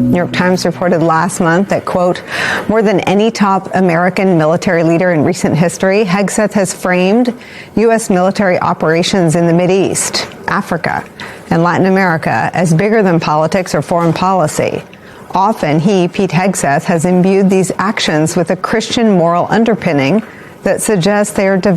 New York Times reported last month that, quote, more than any top American military leader in recent history, Hegseth has framed U.S. military operations in the Mideast, Africa, and Latin America as bigger than politics or foreign policy. Often Pete Hegseth, has imbued these actions with a Christian moral underpinning that suggests they are